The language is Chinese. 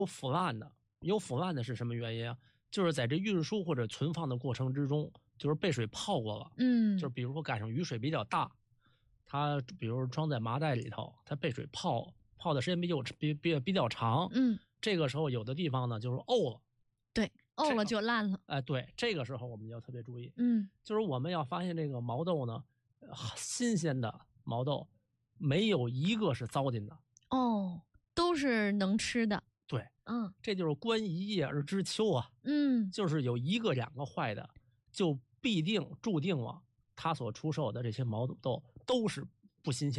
有腐烂的，有腐烂的是什么原因啊？就是在这运输或者存放的过程之中，就是被水泡过了。就是比如说赶上雨水比较大，它比如装在麻袋里头，它被水泡的时间比较长。这个时候有的地方呢就是沤了。 对，沤了就烂了。 对，这个时候我们要特别注意。就是我们要发现这个毛豆呢，新鲜的毛豆没有一个是糟践的。 都是能吃的。 对，这就是观一叶而知秋啊。就是有一个两个坏的，就必定注定了它所出售的这些毛豆都是不新鲜。